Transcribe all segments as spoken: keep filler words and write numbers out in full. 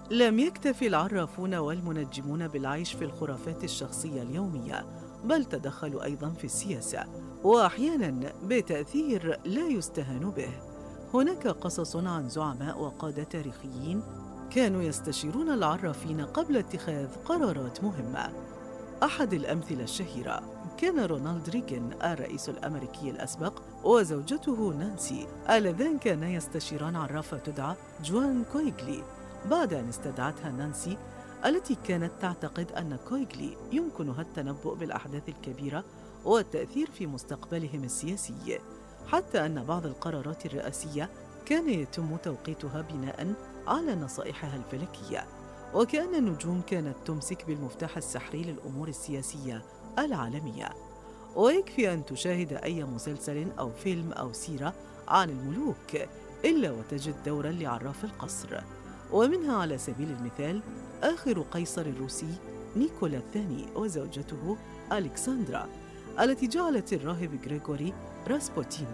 لم يكتف العرافون والمنجمون بالعيش في الخرافات الشخصية اليومية، بل تدخلوا أيضاً في السياسة، وأحياناً بتأثير لا يستهان به. هناك قصص عن زعماء وقادة تاريخيين كانوا يستشيرون العرافين قبل اتخاذ قرارات مهمة. أحد الأمثلة الشهيرة كان رونالد ريغان الرئيس الأمريكي الأسبق وزوجته نانسي، اللذان كانا يستشيران عرافة تدعى جوان كويغلي، بعد أن استدعتها نانسي التي كانت تعتقد أن كويغلي يمكنها التنبؤ بالأحداث الكبيرة والتأثير في مستقبلهم السياسي، حتى أن بعض القرارات الرئاسية كان يتم توقيتها بناء على نصائحها الفلكية، وكأن النجوم كانت تمسك بالمفتاح السحري للأمور السياسية العالمية. ويكفي أن تشاهد أي مسلسل أو فيلم أو سيرة عن الملوك إلا وتجد دورا لعراف القصر، ومنها على سبيل المثال آخر قيصر الروسي نيكولا الثاني وزوجته ألكسندرا، التي جعلت الراهب غريغوري راسبوتين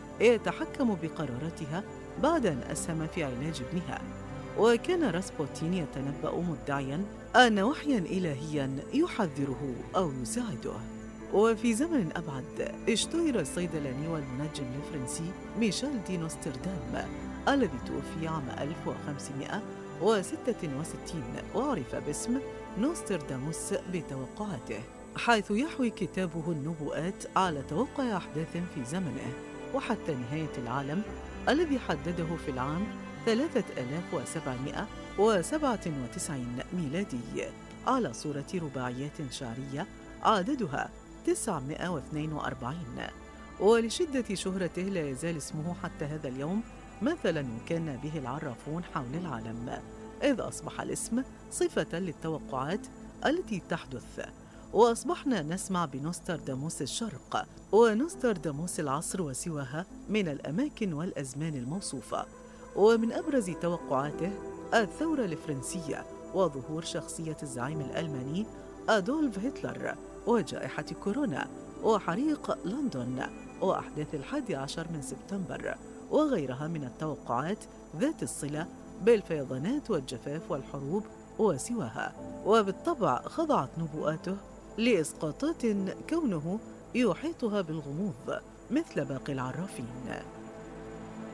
يتحكم بقراراتها بعد أن أسهم في علاج ابنها. وكان راسبوتين يتنبأ مدعياً أن وحياً إلهياً يحذره أو يساعده. وفي زمن أبعد اشتهر الصيدلاني والمنجم الفرنسي ميشيل دي نوستردام، الذي توفي عام ألف وخمسمائة وستة وستين وعرف باسم نوسترداموس بتوقعاته، حيث يحوي كتابه النبوءات على توقع أحداث في زمنه وحتى نهاية العالم، الذي حدده في العام ثلاثة آلاف وسبعمائة وسبعة وتسعين ميلادي على صورة رباعيات شعرية عددها تسعمائة واثنين وأربعين. ولشدة شهرته لا يزال اسمه حتى هذا اليوم مثلاً يكنى به العرافون حول العالم، إذ أصبح الاسم صفة للتوقعات التي تحدث، وأصبحنا نسمع بنوسترداموس الشرق ونوسترداموس العصر وسواها من الأماكن والأزمان الموصوفة. ومن أبرز توقعاته الثورة الفرنسية وظهور شخصية الزعيم الألماني أدولف هتلر وجائحة كورونا وحريق لندن وأحداث الحادي عشر من سبتمبر وغيرها من التوقعات ذات الصلة بالفيضانات والجفاف والحروب وسواها. وبالطبع خضعت نبوءاته لإسقاطات كونه يحيطها بالغموض مثل باقي العرافين.